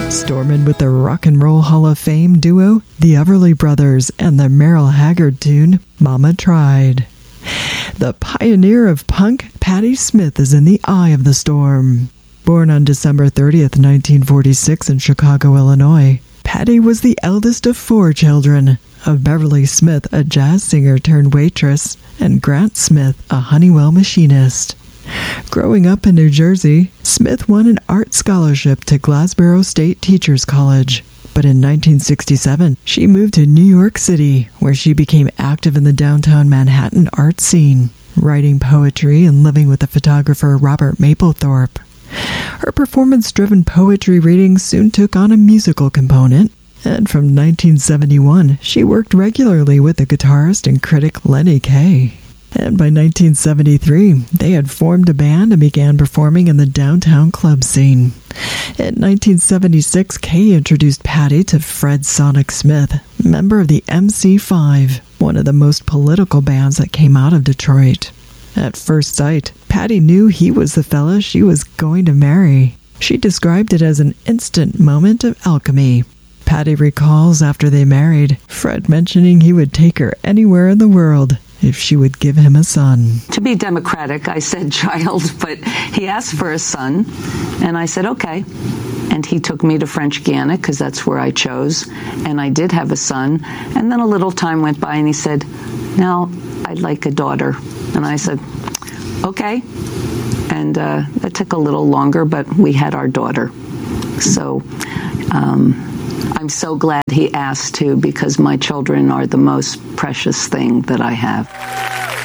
Storming with the Rock and Roll Hall of Fame duo, the Everly Brothers, and the Merle Haggard tune, Mama Tried. The pioneer of punk, Patti Smith, is in the eye of the storm. Born on December 30th, 1946 in Chicago, Illinois, Patti was the eldest of 4 children, of Beverly Smith, a jazz singer turned waitress, and Grant Smith, a Honeywell machinist. Growing up in New Jersey, Smith won an art scholarship to Glassboro State Teachers College. But in 1967, she moved to New York City, where she became active in the downtown Manhattan art scene, writing poetry and living with the photographer Robert Mapplethorpe. Her performance-driven poetry readings soon took on a musical component, and from 1971, she worked regularly with the guitarist and critic Lenny Kaye. And by 1973, they had formed a band and began performing in the downtown club scene. In 1976, Kaye introduced Patti to Fred Sonic Smith, member of the MC5, one of the most political bands that came out of Detroit. At first sight, Patti knew he was the fella she was going to marry. She described it as an instant moment of alchemy. Patti recalls after they married, Fred mentioning he would take her anywhere in the world if she would give him a son. To be democratic, I said child, but he asked for a son, and I said okay. And he took me to French Guiana, because that's where I chose, and I did have a son. And then a little time went by, and he said, now I'd like a daughter. And I said, okay. And that took a little longer, but we had our daughter. So I'm so glad he asked to, because my children are the most precious thing that I have.